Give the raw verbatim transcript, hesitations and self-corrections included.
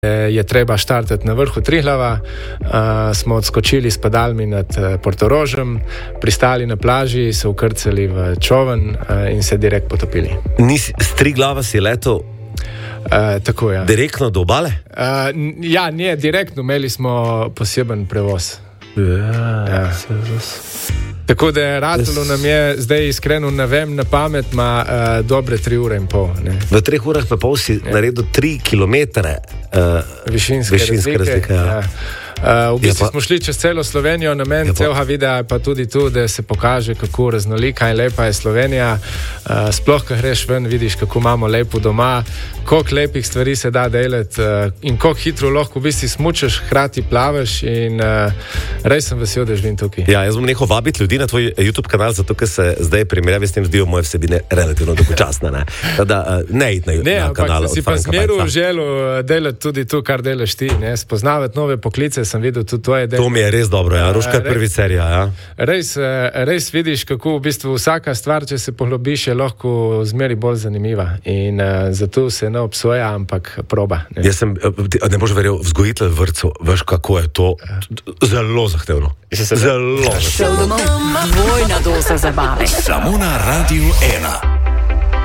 je treba štartati na vrhu Triglava, uh, smo odskočili s padalmi nad uh, Portorožem, pristali na plaži, se ukrcali v čovn uh, in se direkt potopili. Nisi, s Triglava si letel uh, tako, ja. Direktno do obale? Uh, ja, ne, direktno, imeli smo poseben prevoz. Ja, ja. Tako da je ratalo nam je, zdaj iskreno ne vem, na pamet ima uh, dobre tri ure in pol. Ne. V treh urah pa pol si ja. naredil tri kilometre uh, višinske, višinske razlike. razlike ja. Ja. Uh, v bistvu pa... smo šli čez celo Slovenijo, namen ja, celega videa je pa tudi tu, da se pokaže, kako raznolika in lepa je Slovenija. Uh, sploh, ko greš ven, vidiš, kako imamo lepo doma, koliko lepih stvari se da delati uh, in koliko hitro lahko v bistvu smučeš, hkrati plavaš in uh, res sem vesel, da živim tukaj. Ja, jaz bom nehal vabiti ljudi na tvoj YouTube kanal, zato ker se zdaj primerjavi s tem zdijo moje vsebine relativno dolgočasne. Ne, da, uh, ne id na, ne, na kanal. Ne, ampak si pa zmeru želel delati tudi to, kar delaš ti, ne, spoznavati nove poklice. Sem videl tudi tvoje delo. To mi je res dobro, ja. Ruška je prvi serija, ja. Res, res vidiš, kako v bistvu vsaka stvar, če se poglobiš, je lahko zmeri bolj zanimiva. In uh, zato se ne obsoja, ampak proba. Ne. Jaz sem, ne boš verjel, vzgojitelj vrtcev, veš, kako je to zelo zahtevno. Zelo zahtevno. Dvojna doza zabave. Samo na Radiu ena.